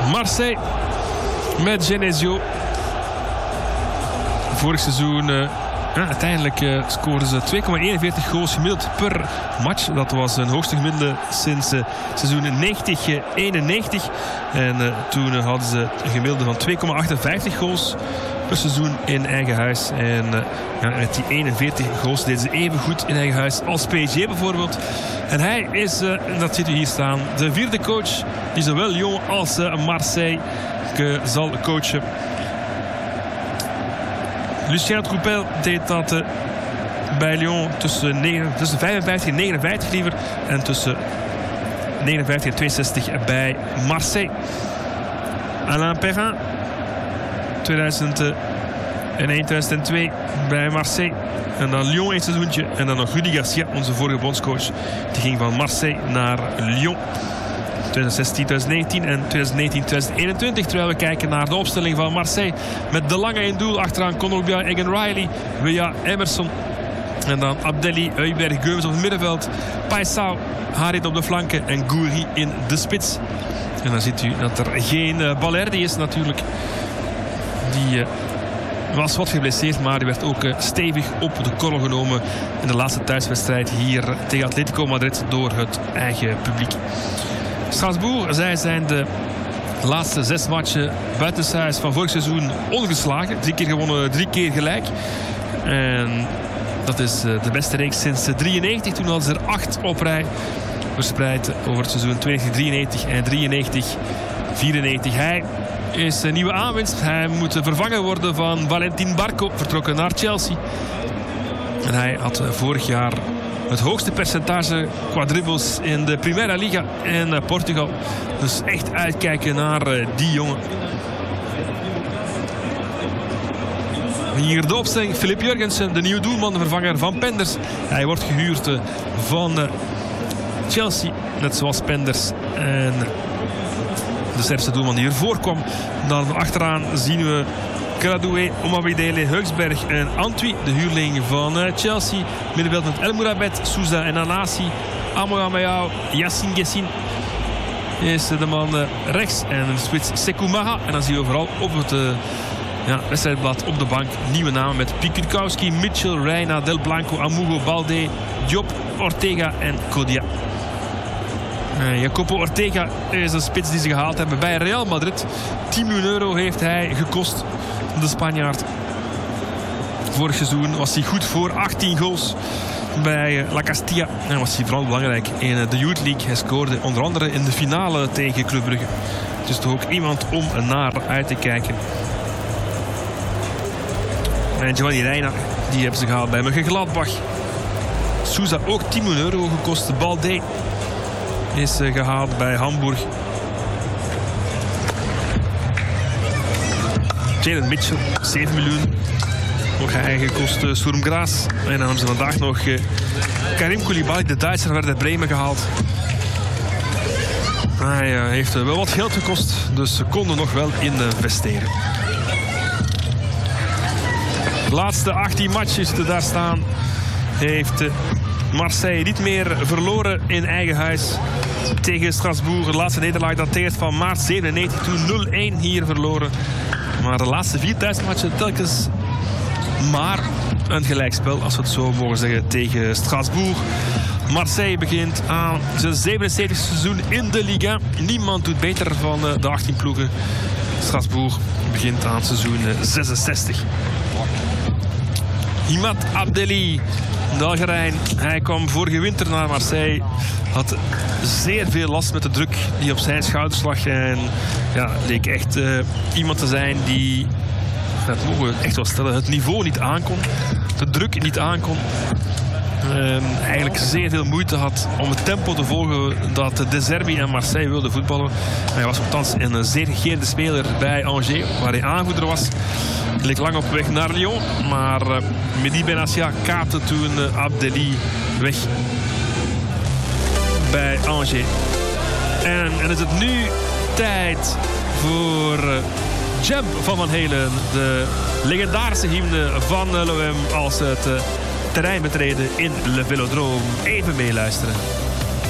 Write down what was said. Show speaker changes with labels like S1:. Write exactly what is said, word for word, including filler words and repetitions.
S1: Marseille met Genesio. Vorig seizoen uh, ja, uiteindelijk uh, scoorden ze twee komma eenenveertig goals gemiddeld per match. Dat was een hoogste gemiddelde sinds uh, seizoen negentig eenennegentig. En uh, toen uh, hadden ze een gemiddelde van twee komma achtenvijftig goals per seizoen in eigen huis. En uh, ja, met die eenenveertig goals deden ze even goed in eigen huis als P S G bijvoorbeeld. En hij is, uh, dat ziet u hier staan, de vierde coach die zowel Lyon als uh, Marseille uh, zal coachen. Lucien Troupel deed dat uh, bij Lyon tussen, negen, tussen vijfenvijftig en negenenvijftig liever. En tussen negenenvijftig en tweeënzestig bij Marseille. Alain Perrin, tweeduizend één tweeduizend twee bij Marseille. En dan Lyon een seizoentje. En dan nog Rudy Garcia, onze vorige bondscoach. Die ging van Marseille naar Lyon. twintig zestien twintig negentien en twintig negentien twintig eenentwintig. Terwijl we kijken naar de opstelling van Marseille. Met De Lange in doel. Achteraan Kondogbia, Egan Riley, Weah, Emerson. En dan Abdelli, Heuberg, Geumens op het middenveld. Paisao, Harit op de flanken. En Gouiri in de spits. En dan ziet u dat er geen uh, Balerdi is natuurlijk. Die uh, was wat geblesseerd, maar die werd ook uh, stevig op de korrel genomen in de laatste thuiswedstrijd hier tegen Atletico Madrid door het eigen publiek. Strasbourg, zij zijn de laatste zes matchen buitenshuis van vorig seizoen ongeslagen. Drie keer gewonnen, drie keer gelijk. En dat is uh, de beste reeks sinds drieënnegentig. Toen hadden ze er acht op rij. Verspreid over het seizoen tweeënnegentig drieënnegentig en drieënnegentig vierennegentig. Hij is een nieuwe aanwinst. Hij moet vervangen worden van Valentin Barco, vertrokken naar Chelsea. En hij had vorig jaar het hoogste percentage qua dribbles in de Primera Liga in Portugal. Dus echt uitkijken naar die jongen. Hier de opstelling. Philip Jurgensen, de nieuwe doelman, de vervanger van Penders. Hij wordt gehuurd van Chelsea, net zoals Penders. En de Serse doelman die ervoor kwam. Dan achteraan zien we Kradoué, Omabidele, Heugsberg en Antwi, de huurling van Chelsea. Middenveld met El Mourabet, Souza en Anassi. Amoyameyao, Yassine Gessin is de man rechts. En een spits Sekou Maha. En dan zien we vooral op het uh, ja, wedstrijdblad op de bank nieuwe namen met Pikunkowski, Mitchell, Reina, Del Blanco, Amugo, Balde, Diop, Ortega en Kodia. Uh, Jacopo Ortega is een spits die ze gehaald hebben bij Real Madrid. tien miljoen euro heeft hij gekost, de Spanjaard. Vorig seizoen was hij goed voor achttien goals bij La Castilla. En was hij vooral belangrijk in de Youth League. Hij scoorde onder andere in de finale tegen Club Brugge. Dus toch ook iemand om naar uit te kijken. En Giovanni Reina, die hebben ze gehaald bij Mönchengladbach. Souza ook tien miljoen euro gekost. Balde is gehaald bij Hamburg. Jalen Mitchell, zeven miljoen. Nog hij gekost uh, Sturm Graz. En dan hebben ze vandaag nog uh, Karim Koulibaly, de Duitser, werd uit Bremen gehaald. Hij uh, heeft uh, wel wat geld gekost, dus ze konden nog wel investeren. De laatste achttien matches die daar staan heeft uh, Marseille niet meer verloren in eigen huis tegen Strasbourg. De laatste nederlaag dateert van maart zevenennegentig, toen nul een hier verloren. Maar de laatste vier thuismatchen telkens maar een gelijkspel, als we het zo mogen zeggen, tegen Strasbourg. Marseille begint aan zijn zevenenzeventigste seizoen in de Ligue één. Niemand doet beter van de achttien ploegen. Strasbourg begint aan seizoen zesenzestig. Imad Abdelli, de Algerijn. Hij kwam vorige winter naar Marseille. Had zeer veel last met de druk die op zijn schouders lag. En ja, leek echt uh, iemand te zijn die, dat mogen we echt wel stellen, het niveau niet aankon. De druk niet aankon. Uh, eigenlijk zeer veel moeite had om het tempo te volgen dat De Zerbi en Marseille wilden voetballen. Hij was nogthans een zeer gegeerde speler bij Angers, waar hij aanvoerder was. Hij leek lang op weg naar Lyon, maar uh, Mehdi Benassia kaapte toen uh, Abdelli weg bij Angers. En, en is het nu tijd voor uh, Jump van Van Halen, de legendarische hymne van uh, L'O M als het uh, terrein betreden in Le Vélodrome. Even meeluisteren.